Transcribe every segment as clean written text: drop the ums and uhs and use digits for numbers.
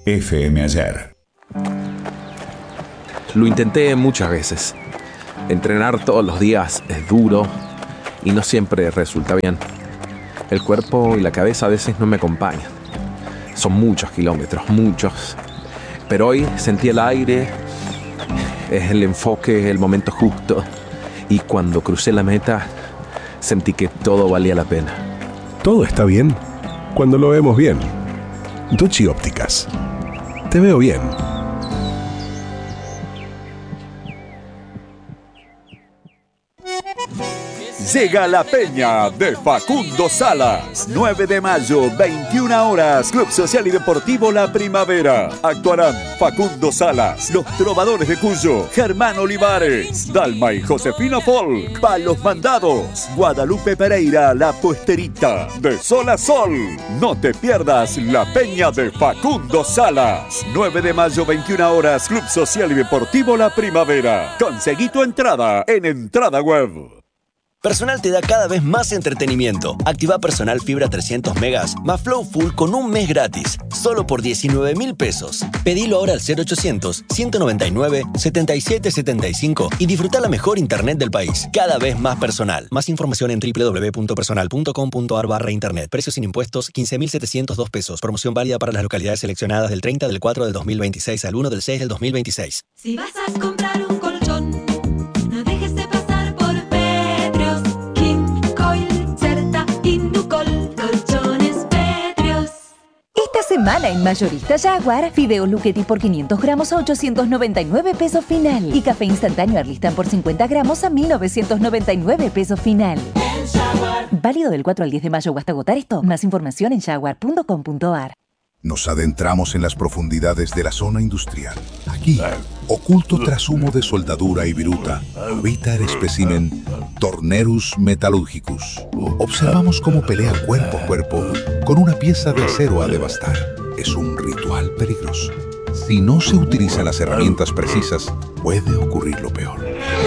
FM Ayer. Lo intenté muchas veces. Entrenar todos los días es duro y no siempre resulta bien. El cuerpo y la cabeza a veces no me acompañan. Son muchos kilómetros, muchos. Pero hoy sentí el aire, es el enfoque, el momento justo. Y cuando crucé la meta, sentí que todo valía la pena. Todo está bien cuando lo vemos bien. Ducci Ópticas. Te veo bien. Llega la peña de Facundo Salas. 9 de mayo, 21 horas. Club Social y Deportivo La Primavera. Actuarán Facundo Salas, Los Trovadores de Cuyo, Germán Olivares, Dalma y Josefina Folk, Palos Mandados, Guadalupe Pereira, La Puesterita. De sol a sol. No te pierdas la peña de Facundo Salas. 9 de mayo, 21 horas. Club Social y Deportivo La Primavera. Conseguí tu entrada en Entrada Web. Personal te da cada vez más entretenimiento. Activa Personal Fibra 300 megas más Flow Full con un mes gratis. Solo por 19.000 pesos. Pedilo ahora al 0800-199-7775 y disfruta la mejor internet del país. Cada vez más personal. Más información en www.personal.com.ar/internet. Precios sin impuestos, 15.702 pesos. Promoción válida para las localidades seleccionadas del 30 del 4 del 2026 al 1 del 6 del 2026. Si vas a comprar un colchón, esta semana en Mayorista Jaguar, fideos Luchetti por 500 gramos a 899 pesos final. Y café instantáneo Arlistan por 50 gramos a 1999 pesos final. Válido del 4 al 10 de mayo o hasta agotar esto. Más información en jaguar.com.ar. Nos adentramos en las profundidades de la zona industrial. Aquí, oculto tras humo de soldadura y viruta, habita el espécimen Tornerus metallurgicus. Observamos cómo pelea cuerpo a cuerpo con una pieza de acero a devastar. Es un ritual peligroso. Si no se utilizan las herramientas precisas, puede ocurrir lo peor.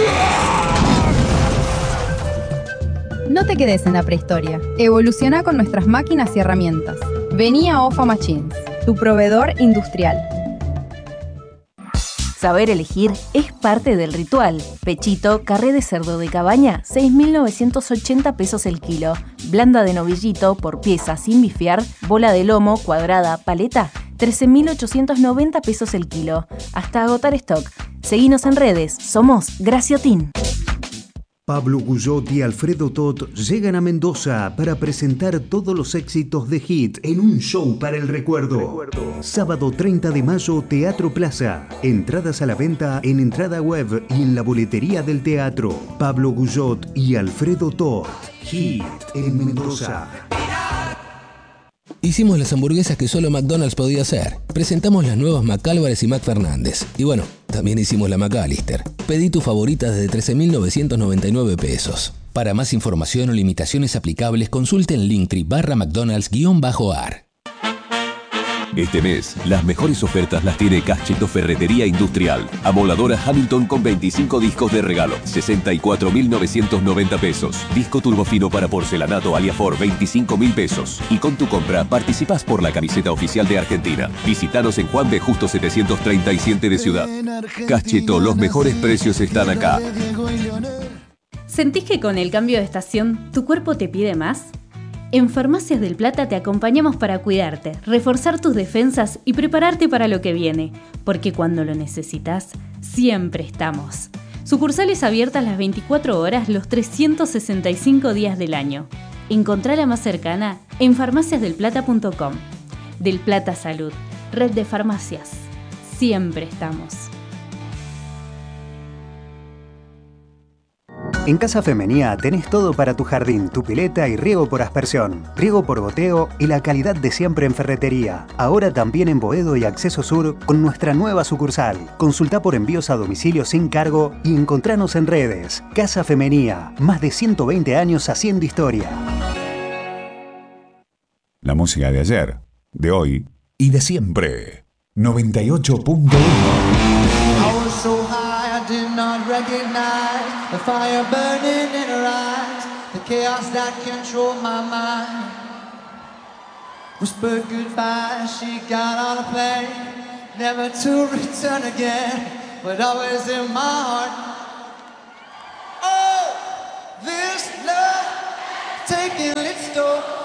No te quedes en la prehistoria. Evoluciona con nuestras máquinas y herramientas. Vení a OFA Machines, tu proveedor industrial. Saber elegir es parte del ritual. Pechito, carré de cerdo de cabaña, 6.980 pesos el kilo. Blanda de novillito por pieza sin bifear, bola de lomo, cuadrada, paleta, 13.890 pesos el kilo. Hasta agotar stock. Seguinos en redes. Somos Graciotin. Pablo Guyot y Alfredo Tot llegan a Mendoza para presentar todos los éxitos de Hit en un show para el recuerdo. Sábado 30 de mayo, Teatro Plaza. Entradas a la venta en Entrada Web y en la boletería del teatro. Pablo Guyot y Alfredo Tot. Hit en Mendoza. Hicimos las hamburguesas que solo McDonald's podía hacer. Presentamos las nuevas McAlvarez y McFernández. Y bueno, también hicimos la McAllister. Pedí tu favorita desde 13.999 pesos. Para más información o limitaciones aplicables, consulte en Linktree/McDonald's_ar. Este mes, las mejores ofertas las tiene Cacheto Ferretería Industrial. Amoladora Hamilton con 25 discos de regalo, 64.990 pesos. Disco turbofino para porcelanato Aliafor, 25.000 pesos. Y con tu compra, participás por la camiseta oficial de Argentina. Visítanos en Juan de Justo 737 de Ciudad. Cacheto, los mejores precios están acá. ¿Sentís que con el cambio de estación tu cuerpo te pide más? En Farmacias del Plata te acompañamos para cuidarte, reforzar tus defensas y prepararte para lo que viene, porque cuando lo necesitas, siempre estamos. Sucursales abiertas las 24 horas, los 365 días del año. Encontrá la más cercana en farmaciasdelplata.com. Del Plata Salud, red de farmacias. Siempre estamos. En Casa Femenía tenés todo para tu jardín, tu pileta y riego por aspersión, riego por goteo y la calidad de siempre en ferretería. Ahora también en Boedo y Acceso Sur con nuestra nueva sucursal. Consultá por envíos a domicilio sin cargo y encontranos en redes. Casa Femenía, más de 120 años haciendo historia. La música de ayer, de hoy y de siempre. 98.1. Did not recognize the fire burning in her eyes, the chaos that controlled my mind. whispered goodbye. She got on a plane, never to return again, but always in my heart. Oh, this love taking its toll.